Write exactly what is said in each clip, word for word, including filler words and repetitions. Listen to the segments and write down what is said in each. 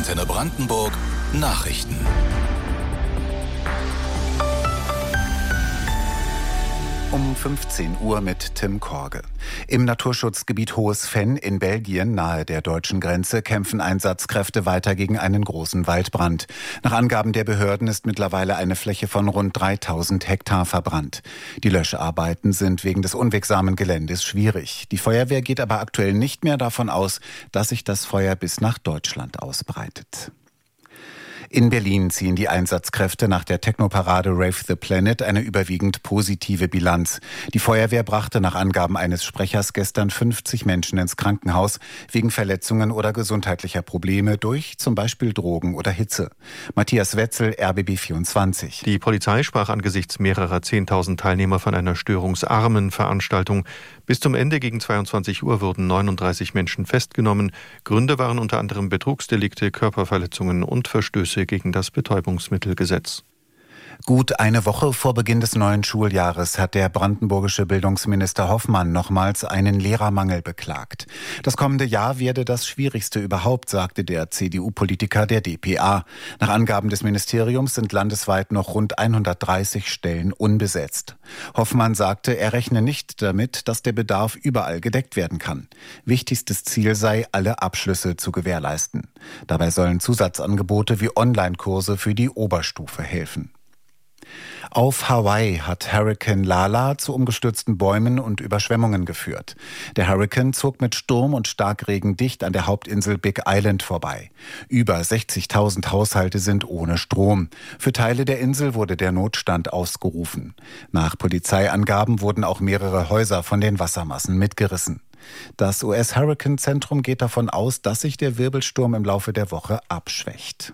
Antenne Brandenburg Nachrichten. Um fünfzehn Uhr mit Tim Korge. Im Naturschutzgebiet Hohes Venn in Belgien, nahe der deutschen Grenze, kämpfen Einsatzkräfte weiter gegen einen großen Waldbrand. Nach Angaben der Behörden ist mittlerweile eine Fläche von rund dreitausend Hektar verbrannt. Die Löscharbeiten sind wegen des unwegsamen Geländes schwierig. Die Feuerwehr geht aber aktuell nicht mehr davon aus, dass sich das Feuer bis nach Deutschland ausbreitet. In Berlin ziehen die Einsatzkräfte nach der Technoparade Rave the Planet eine überwiegend positive Bilanz. Die Feuerwehr brachte nach Angaben eines Sprechers gestern fünfzig Menschen ins Krankenhaus wegen Verletzungen oder gesundheitlicher Probleme durch zum Beispiel Drogen oder Hitze. Matthias Wetzel, R B B vierundzwanzig. Die Polizei sprach angesichts mehrerer zehntausend Teilnehmer von einer störungsarmen Veranstaltung. Bis zum Ende gegen zweiundzwanzig Uhr wurden neununddreißig Menschen festgenommen. Gründe waren unter anderem Betrugsdelikte, Körperverletzungen und Verstöße gegen das Betäubungsmittelgesetz. Gut eine Woche vor Beginn des neuen Schuljahres hat der brandenburgische Bildungsminister Hoffmann nochmals einen Lehrermangel beklagt. Das kommende Jahr werde das schwierigste überhaupt, sagte der C D U-Politiker der D P A. Nach Angaben des Ministeriums sind landesweit noch rund hundertdreißig Stellen unbesetzt. Hoffmann sagte, er rechne nicht damit, dass der Bedarf überall gedeckt werden kann. Wichtigstes Ziel sei, alle Abschlüsse zu gewährleisten. Dabei sollen Zusatzangebote wie Online-Kurse für die Oberstufe helfen. Auf Hawaii hat Hurrikan Lala zu umgestürzten Bäumen und Überschwemmungen geführt. Der Hurrikan zog mit Sturm und Starkregen dicht an der Hauptinsel Big Island vorbei. Über sechzigtausend Haushalte sind ohne Strom. Für Teile der Insel wurde der Notstand ausgerufen. Nach Polizeiangaben wurden auch mehrere Häuser von den Wassermassen mitgerissen. Das U S-Hurrikan-Zentrum geht davon aus, dass sich der Wirbelsturm im Laufe der Woche abschwächt.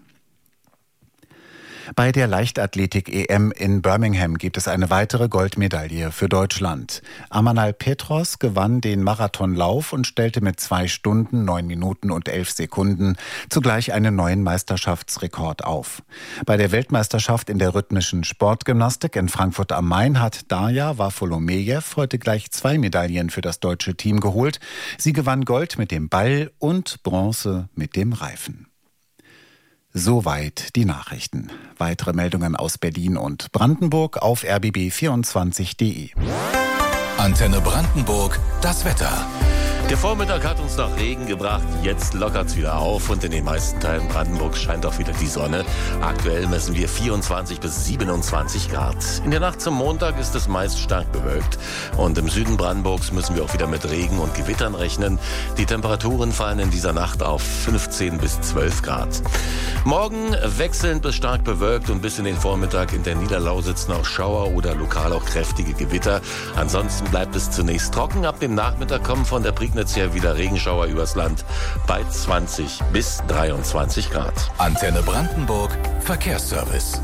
Bei der Leichtathletik-E M in Birmingham gibt es eine weitere Goldmedaille für Deutschland. Amanal Petros gewann den Marathonlauf und stellte mit zwei Stunden, neun Minuten und elf Sekunden zugleich einen neuen Meisterschaftsrekord auf. Bei der Weltmeisterschaft in der rhythmischen Sportgymnastik in Frankfurt am Main hat Darja Wafolomejew heute gleich zwei Medaillen für das deutsche Team geholt. Sie gewann Gold mit dem Ball und Bronze mit dem Reifen. Soweit die Nachrichten. Weitere Meldungen aus Berlin und Brandenburg auf r b b vierundzwanzig punkt d e. Antenne Brandenburg, das Wetter. Der Vormittag hat uns noch Regen gebracht, jetzt lockert es wieder auf und in den meisten Teilen Brandenburgs scheint auch wieder die Sonne. Aktuell messen wir vierundzwanzig bis siebenundzwanzig Grad. In der Nacht zum Montag ist es meist stark bewölkt und im Süden Brandenburgs müssen wir auch wieder mit Regen und Gewittern rechnen. Die Temperaturen fallen in dieser Nacht auf fünfzehn bis zwölf Grad. Morgen wechselnd bis stark bewölkt und bis in den Vormittag in der Niederlausitz noch Schauer oder lokal auch kräftige Gewitter. Ansonsten bleibt es zunächst trocken. Ab dem Nachmittag kommen von der Prignitz her wieder Regenschauer übers Land bei zwanzig bis dreiundzwanzig Grad. Antenne Brandenburg Verkehrsservice.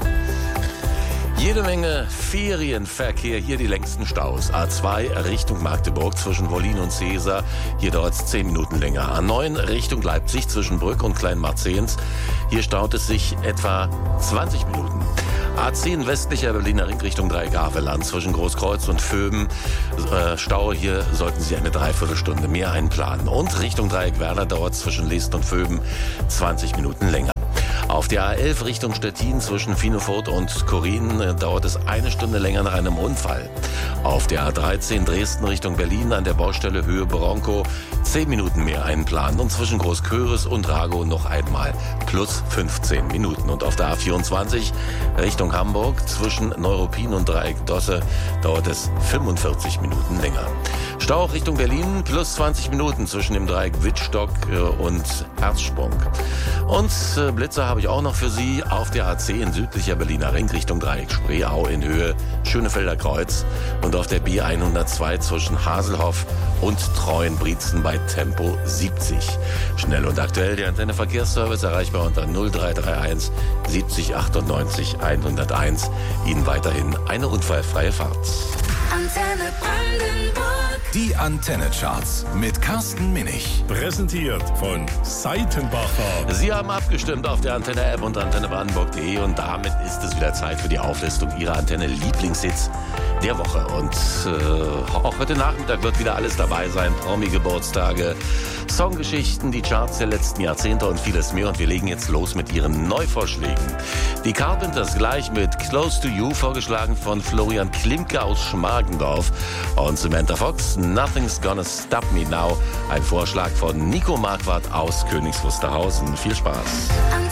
Jede Menge Ferienverkehr, hier die längsten Staus. A zwei Richtung Magdeburg zwischen Wollin und Seesa, hier dauert es zehn Minuten länger. A neun Richtung Leipzig zwischen Brück und Kleinmarzehns, hier staut es sich etwa zwanzig Minuten. A zehn westlicher Berliner Ring Richtung Dreieck-Havelland zwischen Großkreuz und Vöben. Äh, Stau, hier sollten Sie eine Dreiviertelstunde mehr einplanen. Und Richtung Dreieck-Werder dauert zwischen Leest und Vöben zwanzig Minuten länger. Auf der A elf Richtung Stettin zwischen Finefurt und Korin äh, dauert es eine Stunde länger nach einem Unfall. Auf der A dreizehn Dresden Richtung Berlin an der Baustelle Höhe Bronco zehn Minuten mehr einplanen und zwischen Großköris und Ragow noch einmal plus fünfzehn Minuten. Und auf der A vierundzwanzig Richtung Hamburg zwischen Neuruppin und Dreieck Dosse dauert es fünfundvierzig Minuten länger. Stau Richtung Berlin plus zwanzig Minuten zwischen dem Dreieck Wittstock und Herzsprung. Und äh, Blitzer habe ich auch noch für Sie auf der A zehn südlicher Berliner Ring Richtung Dreieck Spreeau in Höhe Schönefelder Kreuz und auf der B hundertzwei zwischen Haselhoff und Treuenbrietzen bei Tempo siebzig. Schnell und aktuell der Antenne Verkehrsservice erreichbar unter null drei drei eins siebzig achtundneunzig hunderteins. Ihnen weiterhin eine unfallfreie Fahrt. Antenne Brandenburg. Die Antenne-Charts mit Carsten Minich. Präsentiert von Seitenbacher. Sie haben abgestimmt auf der Antenne-App und antenne brandenburg punkt de und damit ist es wieder Zeit für die Auflistung Ihrer Antenne-Lieblingshits der Woche. Und äh, auch heute Nachmittag wird wieder alles dabei sein. Promi-Geburtstage, Songgeschichten, die Charts der letzten Jahrzehnte und vieles mehr. Und wir legen jetzt los mit ihren Neuvorschlägen. Die Carpenters gleich mit Close to You, vorgeschlagen von Florian Klimke aus Schmargendorf. Und Samantha Fox, Nothing's Gonna Stop Me Now, ein Vorschlag von Nico Marquardt aus Königs Wusterhausen. Viel Spaß.